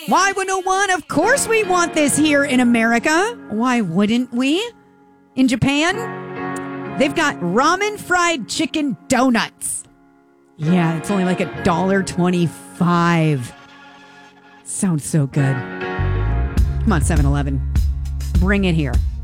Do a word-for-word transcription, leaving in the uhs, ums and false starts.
Y one oh one, of course we want this here in America. Why wouldn't we? In Japan, they've got ramen fried chicken donuts. Yeah, it's only like a one dollar twenty-five. Sounds so good. Come on, seven eleven. Bring it here.